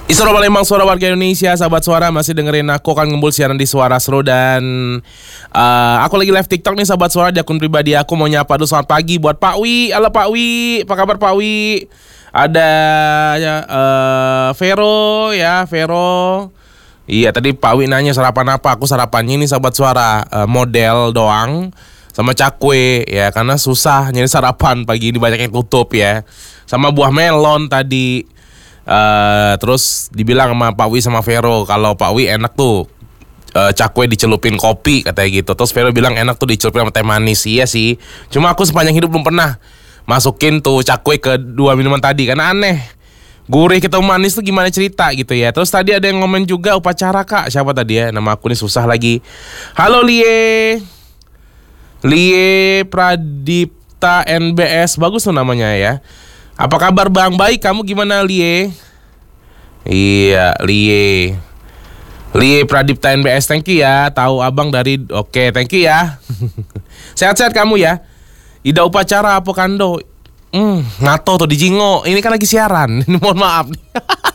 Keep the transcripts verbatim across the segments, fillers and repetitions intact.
Isra Palembang, suara warga Indonesia, sahabat suara masih dengerin aku kan ngembul siaran di Suara Seru. Dan uh, aku lagi live TikTok nih sahabat suara di akun pribadi aku. Mau nyapa dulu selamat pagi buat Pak Wi. Halo Pak Wi, apa kabar Pak Wi? Ada ya, uh, Vero ya, Vero. Iya tadi Pak Wi nanya sarapan apa. Aku sarapannya ini sahabat suara uh, model doang sama cakwe ya, karena susah nyari sarapan pagi ini, banyak yang tutup ya. Sama buah melon tadi. Uh, terus dibilang sama Pak Wi sama Vero kalau Pak Wi enak tuh uh, cakwe dicelupin kopi katanya gitu. Terus Vero bilang enak tuh dicelupin sama teh manis. Iya sih, cuma aku sepanjang hidup belum pernah masukin tuh cakwe ke dua minuman tadi karena aneh, gurih ketemu manis tuh gimana cerita gitu ya. Terus tadi ada yang ngomen juga upacara kak, siapa tadi ya, nama aku nih susah lagi. Halo Lie Lie Pradipta N B S, bagus tuh namanya ya. Apa kabar Bang? Baik, kamu gimana Lie? Iya, Lie Lie Pradipta N B S, thank you ya. Tahu abang dari, oke okay, thank you ya. Sehat-sehat kamu ya. Ida upacara apa kando? Hmm, ngato tuh di Jingo. Ini kan lagi siaran. Ini mohon maaf nih.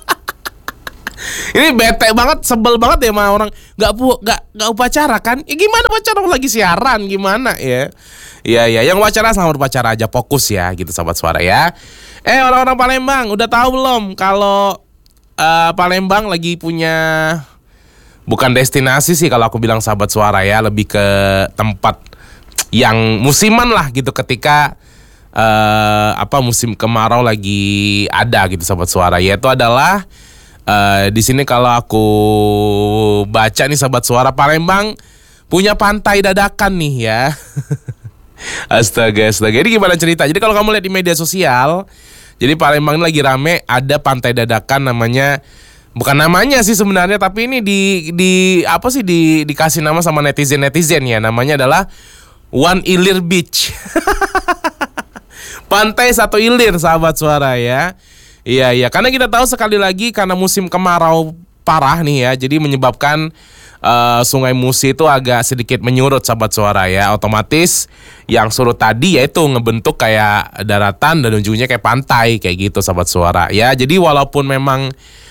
Ini bete banget, sebel banget ya sama orang nggak pu nggak nggak upacara kan? Ya gimana upacara lagi siaran gimana ya? Iya ya, yang upacara sama upacara aja, fokus ya gitu sahabat suara ya. Eh orang-orang Palembang udah tahu belum kalau uh, Palembang lagi punya, bukan destinasi sih kalau aku bilang sahabat suara ya, lebih ke tempat yang musiman lah gitu ketika uh, apa musim kemarau lagi ada gitu sahabat suara, yaitu adalah Uh, di sini kalau aku baca nih sahabat suara, Palembang punya pantai dadakan nih ya. Astaga, astaga. Ini gimana cerita? Jadi kalau kamu lihat di media sosial, jadi Palembang ini lagi rame ada pantai dadakan namanya, bukan namanya sih sebenarnya, tapi ini di di apa sih di dikasih nama sama netizen netizen ya. Namanya adalah One Ilir Beach. Pantai satu ilir sahabat suara ya. Iya iya, karena kita tahu sekali lagi karena musim kemarau parah nih ya, jadi menyebabkan uh, Sungai Musi itu agak sedikit menyurut sahabat suara ya. Otomatis yang surut tadi yaitu ngebentuk kayak daratan dan ujungnya kayak pantai kayak gitu sahabat suara ya. Jadi walaupun memang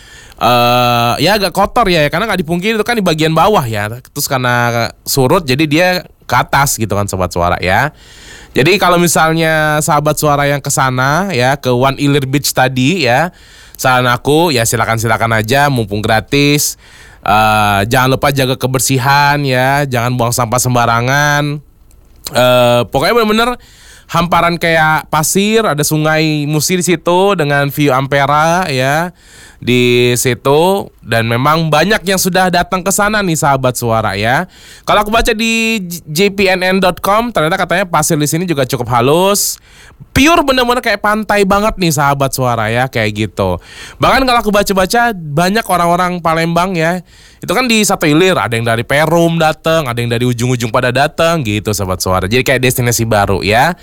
uh, ya agak kotor ya, karena nggak dipungkiri itu kan di bagian bawah ya. Terus karena surut jadi dia ke atas gitu kan sahabat suara ya. Jadi kalau misalnya sahabat suara yang ke sana ya, ke One Ilir Beach tadi ya, saran aku ya silakan-silakan aja mumpung gratis. Uh, jangan lupa jaga kebersihan ya, jangan buang sampah sembarangan. Uh, pokoknya benar-benar hamparan kayak pasir, ada Sungai Musi di situ dengan view Ampera ya di situ, dan memang banyak yang sudah datang ke sana nih sahabat suara ya. Kalau aku baca di j p n n dot com ternyata katanya pasir di sini juga cukup halus, pure bener-bener kayak pantai banget nih sahabat suara ya, kayak gitu. Bahkan kalau aku baca-baca banyak orang-orang Palembang ya, itu kan di satu ilir, ada yang dari Perum datang, ada yang dari ujung-ujung pada datang gitu sahabat suara. Jadi kayak destinasi baru ya.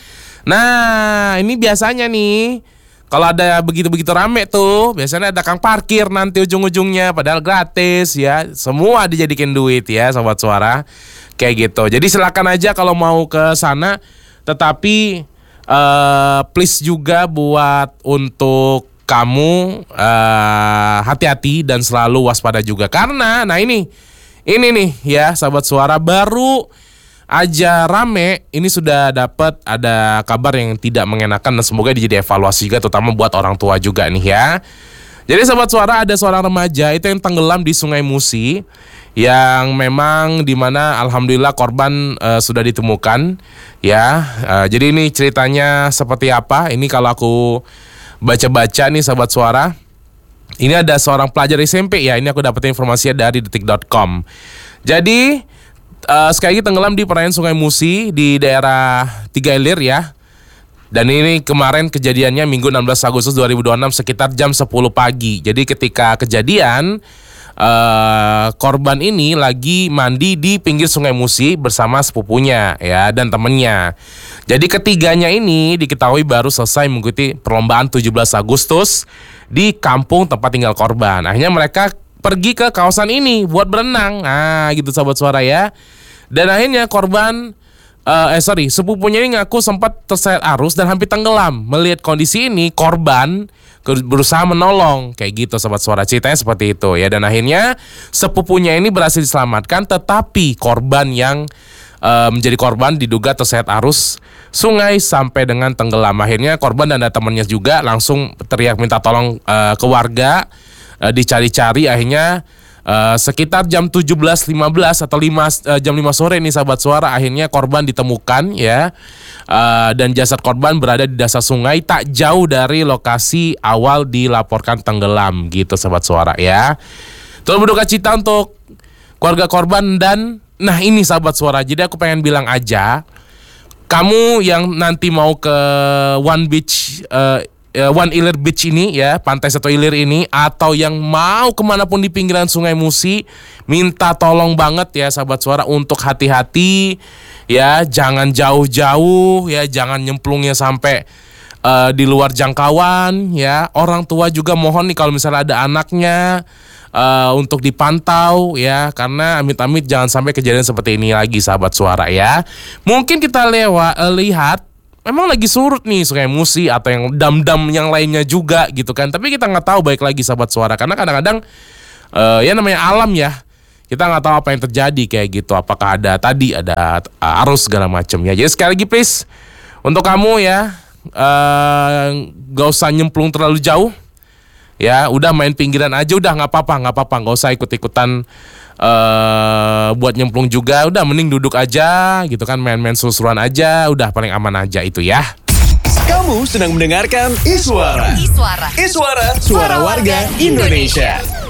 Nah ini biasanya nih kalau ada begitu-begitu rame tuh, biasanya ada kang parkir nanti ujung-ujungnya, padahal gratis ya. Semua dijadikan duit ya sobat suara, kayak gitu. Jadi silakan aja kalau mau ke sana, tetapi uh, please juga buat untuk kamu uh, hati-hati dan selalu waspada juga, karena nah ini ini nih ya sobat suara, baru aja rame, ini sudah dapat ada kabar yang tidak mengenakan, dan semoga dijadi evaluasi juga terutama buat orang tua juga nih ya. Jadi sobat suara, ada seorang remaja itu yang tenggelam di Sungai Musi, yang memang dimana alhamdulillah korban uh, sudah ditemukan ya. Uh, jadi ini ceritanya seperti apa? Ini kalau aku baca-baca nih sobat suara, ini ada seorang pelajar S M P ya. Ini aku dapat informasinya dari detik dot com. Jadi Uh, sekali lagi tenggelam di perairan Sungai Musi di daerah Tiga Ilir ya. Dan ini kemarin kejadiannya Minggu enam belas Agustus dua ribu dua puluh enam sekitar jam sepuluh pagi. Jadi ketika kejadian uh, korban ini lagi mandi di pinggir Sungai Musi bersama sepupunya ya dan temennya. Jadi ketiganya ini diketahui baru selesai mengikuti perlombaan tujuh belas Agustus di kampung tempat tinggal korban. Akhirnya mereka pergi ke kawasan ini buat berenang. Nah gitu sahabat suara ya. Dan akhirnya korban Uh, eh sorry, sepupunya ini ngaku sempat terseret arus dan hampir tenggelam. Melihat kondisi ini, korban berusaha menolong, kayak gitu sobat suara. Ceritanya seperti itu ya. Dan akhirnya sepupunya ini berhasil diselamatkan, tetapi korban yang uh, menjadi korban diduga terseret arus sungai sampai dengan tenggelam. Akhirnya korban dan temannya juga langsung teriak minta tolong uh, ke warga, uh, dicari-cari. Akhirnya Uh, sekitar jam tujuh belas lima belas atau lima, uh, jam lima sore nih sahabat suara, akhirnya korban ditemukan ya, uh, dan jasad korban berada di dasar sungai tak jauh dari lokasi awal dilaporkan tenggelam gitu sahabat suara ya. Turut berduka cita untuk keluarga korban. Dan nah ini sahabat suara, jadi aku pengen bilang aja, kamu yang nanti mau ke One Beach uh, One Ilir Beach ini ya, Pantai Satu Ilir ini, atau yang mau kemanapun di pinggiran Sungai Musi, minta tolong banget ya sahabat suara untuk hati-hati ya, jangan jauh-jauh ya, jangan nyemplungnya sampai uh, di luar jangkauan ya. Orang tua juga mohon nih kalau misalnya ada anaknya uh, untuk dipantau ya, karena amit-amit jangan sampai kejadian seperti ini lagi sahabat suara ya. Mungkin kita lewat uh, lihat memang lagi surut nih Sungai Musi atau yang dam-dam yang lainnya juga gitu kan. Tapi kita nggak tahu baik lagi sahabat suara, karena kadang-kadang uh, ya namanya alam ya, kita nggak tahu apa yang terjadi kayak gitu. Apakah ada tadi ada arus segala macam ya. Jadi sekali lagi please untuk kamu ya, uh, gak usah nyemplung terlalu jauh ya. Udah main pinggiran aja udah, nggak apa-apa nggak apa-apa, nggak usah ikut-ikutan Uh, buat nyemplung juga. Udah mending duduk aja gitu kan, main-main seru-seruan aja, udah paling aman aja itu ya. Kamu sedang mendengarkan Iswara. Iswara. Iswara, suara warga Indonesia.